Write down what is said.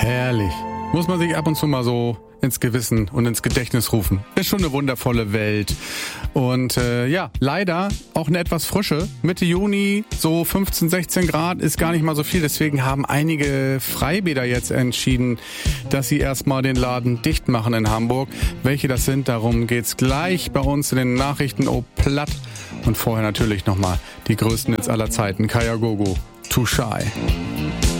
Herrlich. Muss man sich ab und zu mal so ins Gewissen und ins Gedächtnis rufen. Ist schon eine wundervolle Welt. Und leider auch eine etwas frische. Mitte Juni, so 15, 16 Grad ist gar nicht mal so viel. Deswegen haben einige Freibäder jetzt entschieden, dass sie erstmal den Laden dicht machen in Hamburg. Welche das sind, darum geht's gleich bei uns in den Nachrichten. Oh, platt. Und vorher natürlich nochmal die größten Hits aller Zeiten. Kaya Gogo, Too Shy.